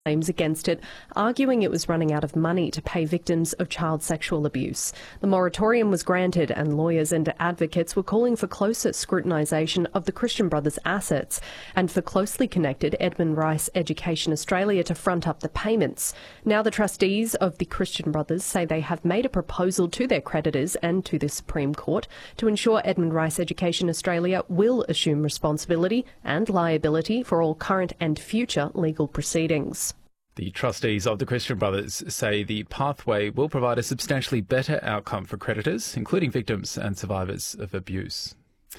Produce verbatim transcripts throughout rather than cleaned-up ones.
claims against it, arguing it was running out of money to pay victims of child sexual abuse. The moratorium was granted and lawyers and advocates were calling for closer scrutinisation of the Christian Brothers' assets and for closely connected Edmund Rice Education Australia to front up the payments. Now the trustees of the Christian Brothers say they have made a proposal to their creditors and to the Supreme Court to ensure Edmund Rice Education Australia will assume responsibility and liability for all current and future legal proceedings. The trustees of the Christian Brothers say the pathway will provide a substantially better outcome for creditors, including victims and survivors of abuse.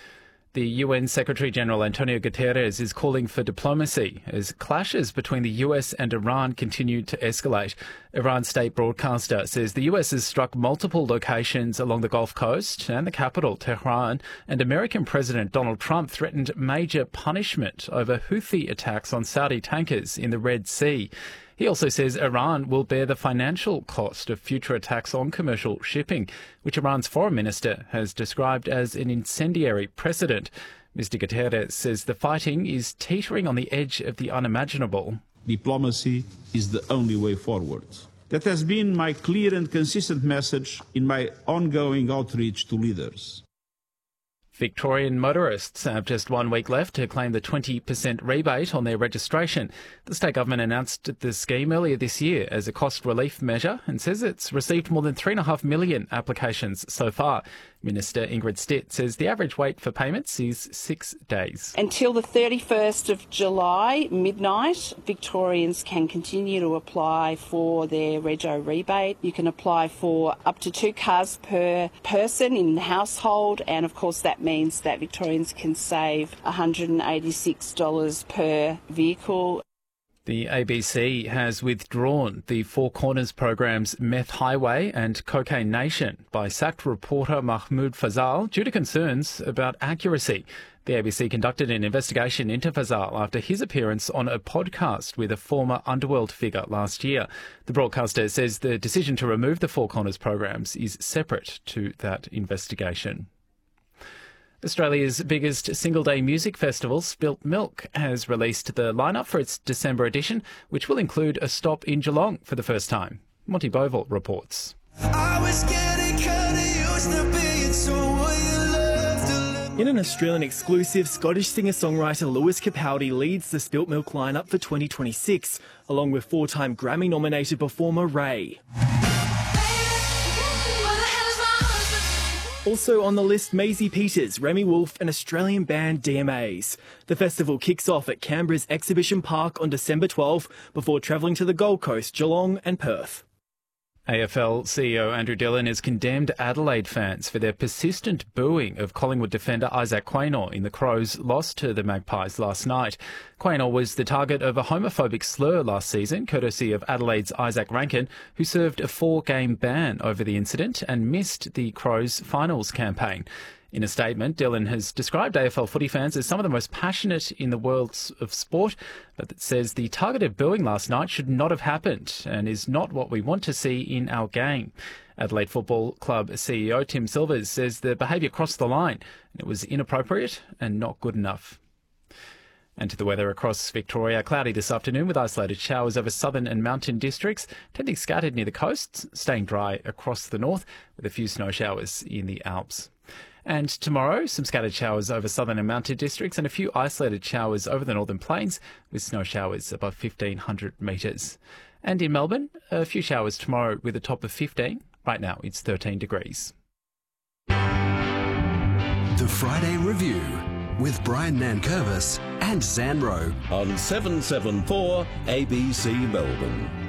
The U N Secretary-General Antonio Guterres is calling for diplomacy as clashes between the U S and Iran continue to escalate. Iran's state broadcaster says the U S has struck multiple locations along the Gulf Coast and the capital, Tehran, and American President Donald Trump threatened major punishment over Houthi attacks on Saudi tankers in the Red Sea. He also says Iran will bear the financial cost of future attacks on commercial shipping, which Iran's foreign minister has described as an incendiary precedent. Mister Guterres says the fighting is teetering on the edge of the unimaginable. Diplomacy is the only way forward. That has been my clear and consistent message in my ongoing outreach to leaders. Victorian motorists have just one week left to claim the twenty percent rebate on their registration. The state government announced the scheme earlier this year as a cost relief measure and says it's received more than three point five million applications so far. Minister Ingrid Stitt says the average wait for payments is six days. Until the thirty-first of July, midnight, Victorians can continue to apply for their rego rebate. You can apply for up to two cars per person in the household, and of course that means that Victorians can save one hundred eighty-six dollars per vehicle. The A B C has withdrawn the Four Corners program's Meth Highway and Cocaine Nation by sacked reporter Mahmoud Fazal due to concerns about accuracy. The A B C conducted an investigation into Fazal after his appearance on a podcast with a former underworld figure last year. The broadcaster says the decision to remove the Four Corners programs is separate to that investigation. Australia's biggest single-day music festival, Spilt Milk, has released the lineup for its December edition, which will include a stop in Geelong for the first time. Monty Bovell reports. I was getting kinda used to being someone you loved to live. In an Australian exclusive, Scottish singer-songwriter Lewis Capaldi leads the Spilt Milk lineup for twenty twenty-six, along with four-time Grammy-nominated performer Ray. Also on the list, Maisie Peters, Remy Wolf and Australian band D M As. The festival kicks off at Canberra's Exhibition Park on December twelfth before travelling to the Gold Coast, Geelong and Perth. A F L C E O Andrew Dillon has condemned Adelaide fans for their persistent booing of Collingwood defender Isaac Quaynor in the Crows' loss to the Magpies last night. Quaynor was the target of a homophobic slur last season, courtesy of Adelaide's Isaac Rankin, who served a four-game ban over the incident and missed the Crows' finals campaign. In a statement, Dillon has described A F L footy fans as some of the most passionate in the world of sport, but that says the targeted booing last night should not have happened and is not what we want to see in our game. Adelaide Football Club C E O Tim Silvers says the behaviour crossed the line and it was inappropriate and not good enough. And to the weather across Victoria, cloudy this afternoon with isolated showers over southern and mountain districts, tending scattered near the coasts, staying dry across the north with a few snow showers in the Alps. And tomorrow, some scattered showers over southern and mountain districts and a few isolated showers over the northern plains with snow showers above fifteen hundred metres. And in Melbourne, a few showers tomorrow with a top of fifteen. Right now, it's thirteen degrees. The Friday Review with Brian Nankervis and Zanro on seven seven four A B C Melbourne.